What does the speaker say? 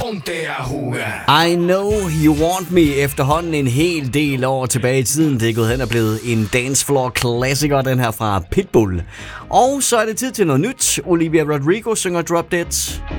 Ponte a jugar. I Know You Want Me, efterhånden en hel del år tilbage i tiden. Det er gået hen og blevet en dancefloor-klassiker, den her fra Pitbull. Og så er det tid til noget nyt. Olivia Rodrigo synger Drop Dead.